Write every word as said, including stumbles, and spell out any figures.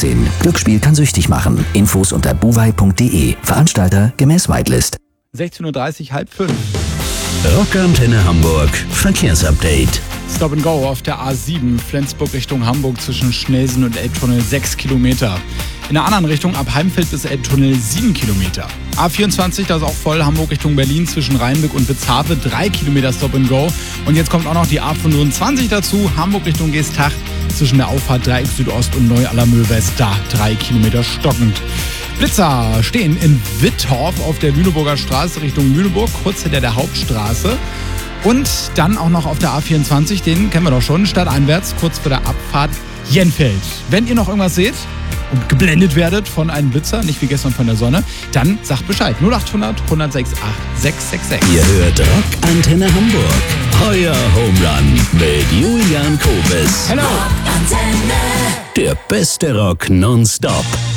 achtzehn. Glücksspiel kann süchtig machen. Infos unter buwei punkt de. Veranstalter gemäß Whitelist. sechzehn Uhr dreißig, halb fünf. Rockantenne Hamburg, Verkehrsupdate. Stop and Go auf der A sieben, Flensburg Richtung Hamburg zwischen Schnelsen und Elbtunnel sechs Kilometer. In der anderen Richtung ab Heimfeld bis Elbtunnel sieben Kilometer. A vierundzwanzig, das ist auch voll, Hamburg Richtung Berlin zwischen Rheinbeck und Witzhafe, drei Kilometer Stop and Go. Und jetzt kommt auch noch die A fünfundzwanzig dazu, Hamburg Richtung Geesthacht zwischen der Auffahrt Dreieck Südost und Neu-Allermöhl West, da drei Kilometer stockend. Blitzer stehen in Wittorf auf der Lüneburger Straße Richtung Lüneburg, kurz hinter der Hauptstraße. Und dann auch noch auf der A vierundzwanzig, den kennen wir doch schon, stadteinwärts, kurz vor der Abfahrt Jenfeld. Wenn ihr noch irgendwas seht und geblendet werdet von einem Blitzer, nicht wie gestern von der Sonne, dann sagt Bescheid. null achthundert, hundertsechs, acht, sechs sechs sechs. Ihr hört Rockantenne Hamburg. Euer Homerun mit Julian Kobes. Hello! Der beste Rock nonstop.